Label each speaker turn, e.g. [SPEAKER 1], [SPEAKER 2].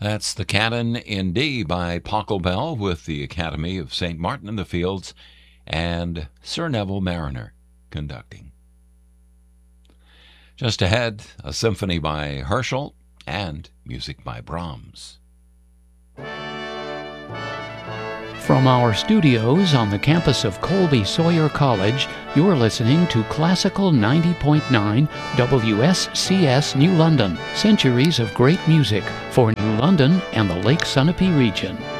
[SPEAKER 1] That's the Canon in D by Pachelbel with the Academy of St. Martin in the Fields and Sir Neville Mariner conducting. Just ahead, a symphony by Herschel and music by Brahms.
[SPEAKER 2] From our studios on the campus of Colby Sawyer College, you're listening to Classical 90.9 WSCS New London, centuries of great music for New London and the Lake Sunapee region.